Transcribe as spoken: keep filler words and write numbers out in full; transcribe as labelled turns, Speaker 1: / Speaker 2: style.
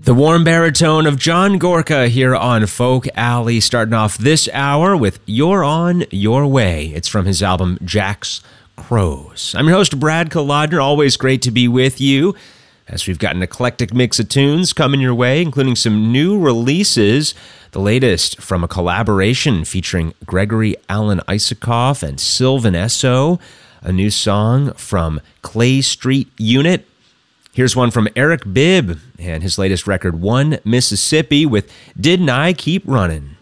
Speaker 1: The warm baritone of John Gorka here on Folk Alley, starting off this hour with You're On Your Way. It's from his album Jack's Crows. I'm your host, Brad Kolodner. Always great to be with you as we've got an eclectic mix of tunes coming your way, including some new releases. The latest from a collaboration featuring Gregory Alan Isakov and Sylvan Esso. A new song from Clay Street Unit. Here's one from Eric Bibb and his latest record, One Mississippi, with Didn't I Keep Running?